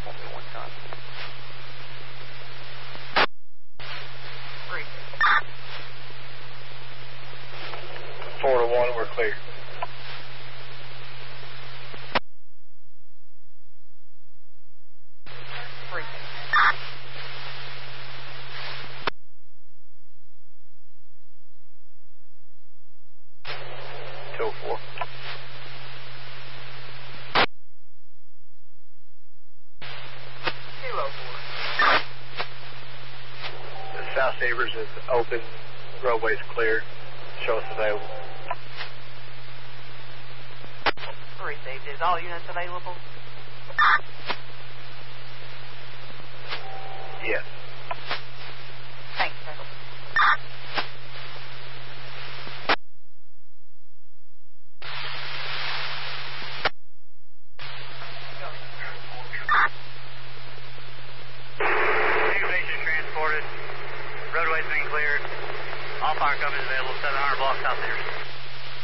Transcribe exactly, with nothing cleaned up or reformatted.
me one time. Three. Four to one, we're clear. Three. Two four. Kilo four. The South Sabres is open, roadway's clear. Show us available. Received. Is all units available? Yes. Thanks, sir. Information transported. Roadway's been cleared. All fire companies available. seven hundred blocks out there.